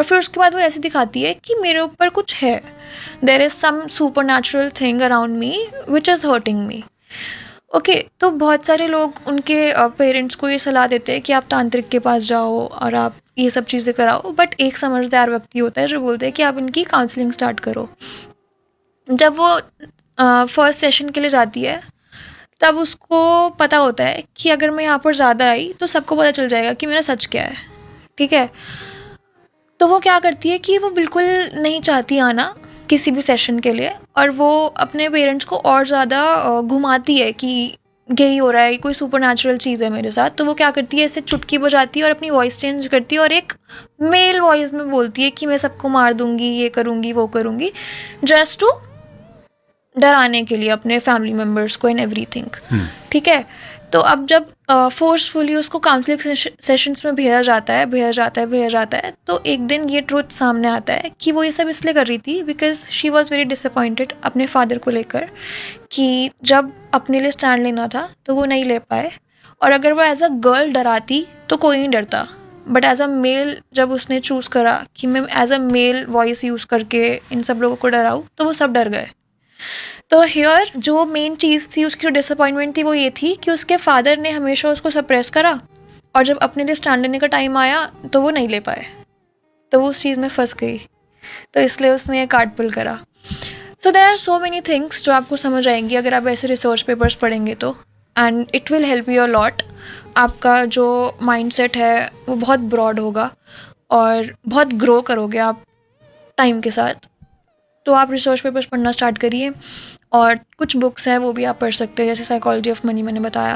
और फिर उसके बाद वो ऐसे दिखाती है कि मेरे ऊपर कुछ है, there is some super natural thing around me which is hurting me. Okay, तो बहुत सारे लोग उनके पेरेंट्स को ये सलाह देते हैं कि आप तांत्रिक के पास जाओ और आप ये सब चीज़ें कराओ, बट एक समझदार व्यक्ति होता है जो बोलते हैं कि आप इनकी काउंसलिंग स्टार्ट करो। जब वो फर्स्ट सेशन के लिए जाती है तब उसको पता होता है कि अगर मैं यहाँ पर ज़्यादा आई तो सबको पता चल जाएगा कि मेरा सच क्या है, ठीक है। तो वो क्या करती है कि वो बिल्कुल नहीं चाहती आना किसी भी सेशन के लिए, और वो अपने पेरेंट्स को और ज़्यादा घुमाती है कि यही हो रहा है, कोई सुपर नेचुरल चीज़ है मेरे साथ। तो वो क्या करती है, इससे चुटकी बजाती है और अपनी वॉइस चेंज करती है और एक मेल वॉइस में बोलती है कि मैं सबको मार दूंगी, ये करूँगी, वो करूँगी, जस्ट टू डराने के लिए अपने फैमिली मेम्बर्स को एंड एवरीथिंग, ठीक है। तो अब जब फोर्सफुली उसको काउंसलिंग सेशंस में भेजा जाता है, तो एक दिन ये ट्रूथ सामने आता है कि वो ये सब इसलिए कर रही थी because she was very disappointed अपने फादर को लेकर, कि जब अपने लिए स्टैंड लेना था तो वो नहीं ले पाए, और अगर वो एज अ गर्ल डराती तो कोई नहीं डरता, बट एज अ मेल जब उसने चूज़ करा कि मैं as a male voice use करके इन सब लोगों को डराऊँ, तो वो सब डर गए। तो हियर जो मेन चीज़ थी, उसकी जो डिसअपॉइंटमेंट थी वो ये थी कि उसके फादर ने हमेशा उसको सप्रेस करा, और जब अपने लिए स्टैंड लेने का टाइम आया तो वो नहीं ले पाए, तो वो उस चीज़ में फंस गई, तो इसलिए उसने ये कार्ड पुल करा। So there are so many things जो आपको समझ आएंगी अगर आप ऐसे रिसर्च पेपर्स पढ़ेंगे तो, and it will help you a lot. आपका जो माइंडसेट है वो बहुत ब्रॉड होगा और बहुत ग्रो करोगे आप टाइम के साथ। तो आप रिसर्च पेपर्स पढ़ना स्टार्ट करिए, और कुछ बुक्स हैं वो भी आप पढ़ सकते हैं, जैसे साइकोलॉजी ऑफ मनी मैंने बताया,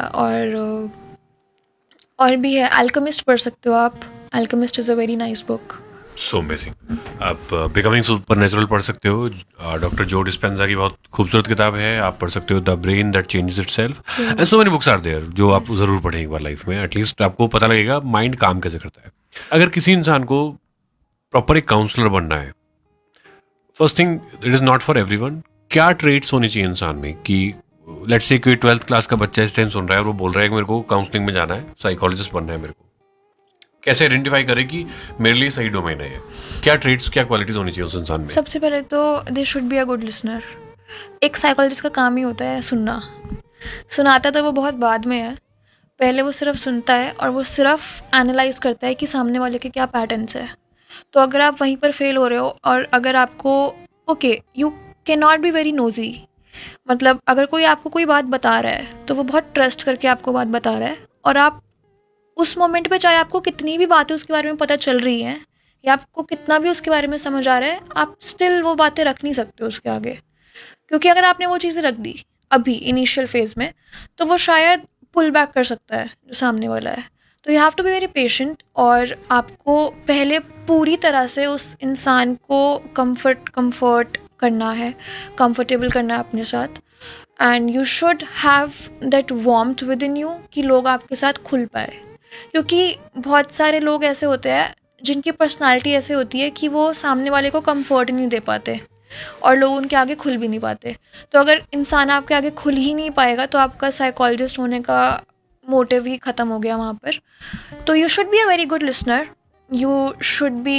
और भी है, अल्केमिस्ट पढ़ सकते हो आप। Alchemist is a very nice book. So amazing. आप बिकमिंग सुपर नेचुरल पढ़ सकते हो, डॉक्टर जो डिस्पेंजा की बहुत खूबसूरत किताब है, आप पढ़ सकते हो the brain that changes itself, and so many books are there जो आप Yes. ज़रूर पढ़ें एक बार लाइफ में, एटलीस्ट आपको पता लगेगा माइंड काम कैसे करता है। अगर किसी इंसान को प्रॉपर एक काउंसलर बनना है, first thing it is not for everyone. क्या ट्रेट्स होनी चाहिए इंसान में कि लेट्स से कोई 12th क्लास का बच्चा इस टाइम सुन रहा है और वो बोल रहा है कि मेरे को काउंसलिंग में जाना है, साइकोलॉजिस्ट बनना है मेरे को, कैसे आइडेंटिफाई करे कि मेरे लिए सही डोमेन है ये? क्या ट्रेट्स, क्या क्वालिटीज होनी चाहिए उस इंसान में? सबसे पहले तो they should be a good listener. एक साइकोलॉजिस्ट का काम ही होता है सुनना। सुनाता तो वो बहुत बाद में है, पहले वो सिर्फ सुनता है और वो सिर्फ एनालाइज करता है कि सामने वाले के क्या पैटर्न्स है। तो अगर आप वहीं पर फेल हो रहे हो, और अगर आपको okay you can not be very nosy, मतलब अगर कोई आपको कोई बात बता रहा है तो वो बहुत ट्रस्ट करके आपको बात बता रहा है, और आप उस मोमेंट पे चाहे आपको कितनी भी बातें उसके बारे में पता चल रही हैं या आपको कितना भी उसके बारे में समझ आ रहा है, आप स्टिल वो बातें रख नहीं सकते उसके आगे, क्योंकि अगर आपने वो चीज़ें रख दी अभी इनिशियल फेज में तो वो शायद पुल बैक कर सकता है जो सामने वाला है। तो you have to be very patient, और आपको पहले पूरी तरह से उस इंसान को कंफर्ट करना है, कंफर्टेबल करना है अपने साथ, and you should have that warmth with in you कि लोग आपके साथ खुल पाए। क्योंकि बहुत सारे लोग ऐसे होते हैं जिनकी पर्सनालिटी ऐसे होती है कि वो सामने वाले को कंफर्ट नहीं दे पाते और लोग उनके आगे खुल भी नहीं पाते। तो अगर इंसान आपके आगे खुल ही नहीं पाएगा तो आपका साइकोलॉजिस्ट होने का मोटिव ही ख़त्म हो गया वहाँ पर। तो you should be a very good listener, you should be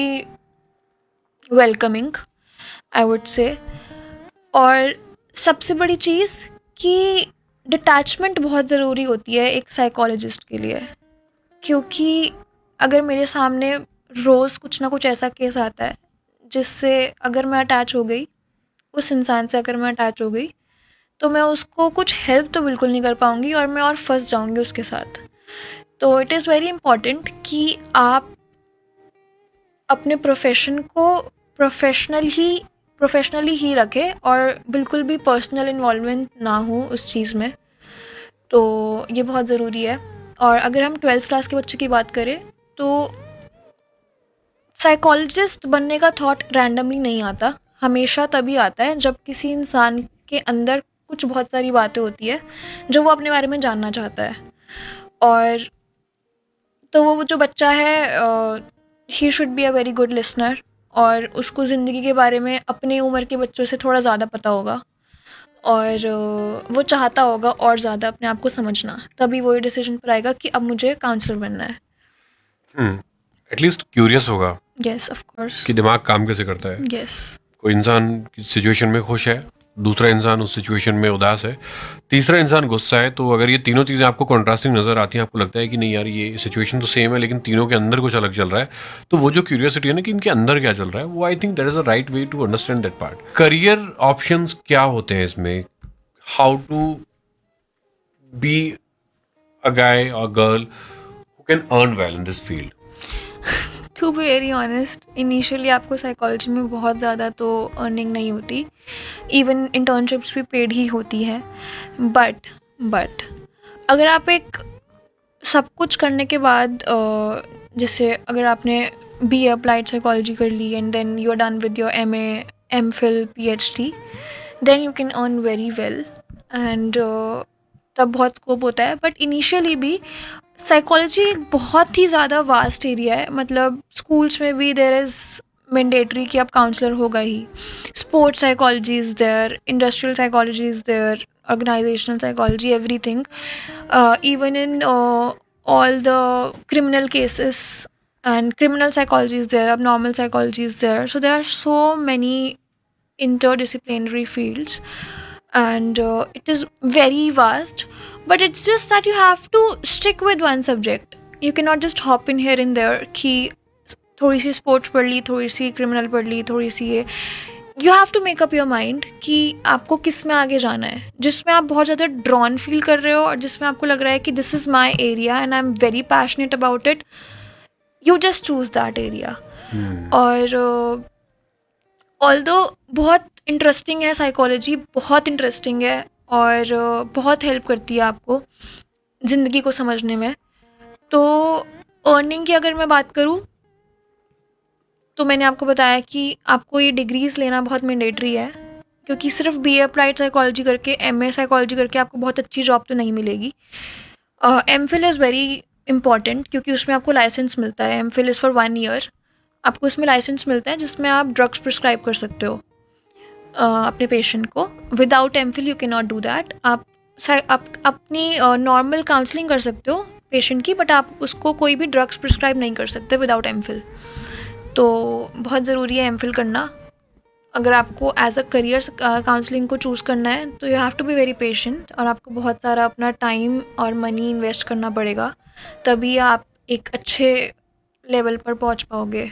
welcoming, I would say. और सबसे बड़ी चीज़ कि डिटैचमेंट बहुत ज़रूरी होती है एक साइकोलॉजिस्ट के लिए, क्योंकि अगर मेरे सामने रोज़ कुछ ना कुछ ऐसा केस आता है जिससे अगर मैं अटैच हो गई, उस इंसान से अगर मैं अटैच हो गई, तो मैं उसको कुछ हेल्प तो बिल्कुल नहीं कर पाऊँगी और मैं और फंस जाऊँगी उसके साथ। तो इट इज़ वेरी इम्पॉर्टेंट कि आप अपने प्रोफेशन को प्रोफेशनली ही रखें और बिल्कुल भी पर्सनल इन्वॉल्वमेंट ना हो उस चीज़ में। तो ये बहुत ज़रूरी है। और अगर हम 12th क्लास के बच्चे की बात करें तो साइकोलॉजिस्ट बनने का थॉट रैंडमली नहीं आता, हमेशा तभी आता है जब किसी इंसान के अंदर कुछ बहुत सारी बातें होती है जो वो अपने बारे में जानना चाहता है। और तो वो जो बच्चा है he should be a very good listener, और उसको ज़िंदगी के बारे में अपनी उम्र के बच्चों से थोड़ा ज़्यादा पता होगा, और वो चाहता होगा और ज़्यादा अपने आप को समझना, तभी वो ये डिसीजन पर आएगा कि अब मुझे काउंसलर बनना है। एटलीस्ट क्यूरियस होगा यस ऑफ कोर्स, कि दिमाग काम कैसे करता है। यस, कोई इंसान किसी सिचुएशन में खुश है, दूसरा इंसान उस सिचुएशन में उदास है, तीसरा इंसान गुस्सा है। तो अगर ये तीनों चीज़ें आपको कॉन्ट्रास्टिंग नजर आती हैं, आपको लगता है कि नहीं यार ये सिचुएशन तो सेम है लेकिन तीनों के अंदर कुछ अलग चल रहा है, तो वो जो क्यूरियोसिटी है ना कि इनके अंदर क्या चल रहा है, वो I think that is a right way to understand that part. Career options क्या होते हैं इसमें? हाउ टू बी अ गाय और girl who can earn well in this field? To be very honest, initially आपको साइकोलॉजी में बहुत ज़्यादा तो अर्निंग नहीं होती, इवन इंटर्नशिप्स भी पेड ही होती हैं। बट अगर आप एक सब कुछ करने के बाद जैसे अगर आपने बी अप्लाइड साइकोलॉजी कर ली and then you are done with your MA, MPhil, PhD, then you can earn very well and तब बहुत स्कोप होता है। बट इनिशियली भी साइकोलॉजी एक बहुत ही ज़्यादा वास्ट एरिया है। मतलब स्कूल्स में भी देयर इज़ मैंडेटरी कि आप काउंसलर होगा ही, sports psychology is there, industrial psychology is there, organizational psychology, everything, even in all the criminal cases, and criminal psychology is there, abnormal psychology is there. So there are so many interdisciplinary fields, and it is very vast. But it's just that you have to stick with one subject. You cannot just hop in here and there कि थोड़ी सी sports पढ़ ली, थोड़ी सी criminal पढ़ ली, थोड़ी सी ये। You have to make up your mind कि आपको किस में आगे जाना है, जिसमें आप बहुत ज़्यादा ड्रॉन फील कर रहे हो और जिसमें आपको लग रहा है कि this is my area and I am very passionate about it. You just choose that area. और ऑल्दो बहुत इंटरेस्टिंग है साइकोलॉजी, बहुत इंटरेस्टिंग है और बहुत हेल्प करती है आपको ज़िंदगी को समझने में। तो अर्निंग की अगर मैं बात करूँ तो मैंने आपको बताया कि आपको ये डिग्रीज़ लेना बहुत मैंडेटरी है, क्योंकि सिर्फ BA अप्लाइड साइकोलॉजी करके, MA साइकोलॉजी करके आपको बहुत अच्छी जॉब तो नहीं मिलेगी। MPhil इज़ वेरी इंपॉर्टेंट क्योंकि उसमें आपको लाइसेंस मिलता है। MPhil इज़ फॉर 1 ईयर, आपको इसमें लाइसेंस मिलता है जिसमें आप ड्रग्स प्रिस्क्राइब कर सकते हो अपने पेशेंट को। Without MPhil you can not do that. आप अपनी नॉर्मल काउंसलिंग कर सकते हो पेशेंट की, बट आप उसको कोई भी ड्रग्स प्रिस्क्राइब नहीं कर सकते विदाउट MPhil। तो बहुत ज़रूरी है MPhil करना अगर आपको एज अ करियर काउंसलिंग को चूज़ करना है। तो you have to be very patient और आपको बहुत सारा अपना टाइम और मनी इन्वेस्ट करना पड़ेगा, तभी आप एक अच्छे लेवल पर पहुंच पाओगे।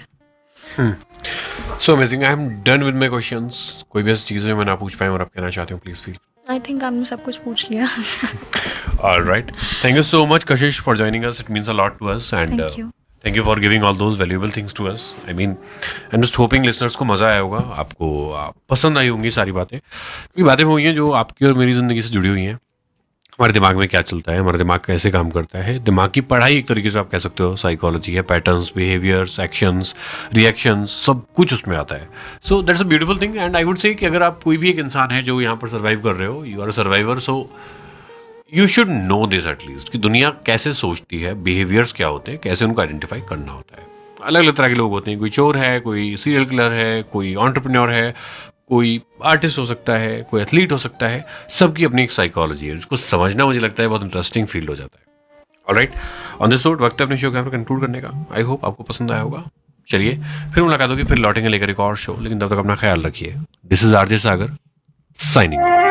So amazing. I am done with my questions. कोई भी ऐसी चीज़ जो मैं ना पूछ पाए और आप कहना चाहते हो, प्लीज फील। आई थिंक आपने सब कुछ पूछ लिया। Alright. Thank you so much, Kashish, for joining us. It means a lot to us. And Thank you. thank you for giving all those valuable things to us. I mean, I'm just hoping listeners को मज़ा आया होगा, आपको पसंद आई होंगी सारी बातें, क्योंकि बातें हुई हैं जो आपकी और मेरी ज़िंदगी से जुड़ी हुई हैं। हमारे दिमाग में क्या चलता है, हमारा दिमाग कैसे काम करता है, दिमाग की पढ़ाई एक तरीके से आप कह सकते हो साइकोलॉजी है। पैटर्न्स, बिहेवियर्स, एक्शंस, रिएक्शंस, सब कुछ उसमें आता है। So that's a beautiful thing. And I would say कि अगर आप कोई भी एक इंसान है जो यहाँ पर सर्वाइव कर रहे हो, you are a survivor, so you should know this at least कि दुनिया कैसे सोचती है, बिहेवियर्स क्या होते हैं, कैसे उनको आइडेंटिफाई करना होता है। अलग अलग तरह के लोग होते हैं, कोई चोर है, कोई सीरियल किलर है, कोई एंटरप्रेन्योर है, कोई आर्टिस्ट हो सकता है, कोई एथलीट हो सकता है। सबकी अपनी एक साइकोलॉजी है, उसको समझना मुझे लगता है बहुत इंटरेस्टिंग फील्ड हो जाता है। ऑलराइट, ऑन दिस नोट वक्त है अपने शो को यहाँ पर कंक्लूड करने का। आई होप आपको पसंद आया होगा। चलिए फिर मुलाकात होगी, फिर लौटेंगे लेकर एक और शो, लेकिन तब तक अपना ख्याल रखिए। This is RJ Sagar signing.